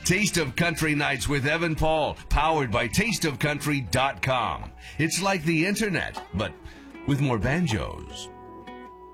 Taste of Country Nights with Evan Paul, powered by tasteofcountry.com. It's like the internet, but with more banjos.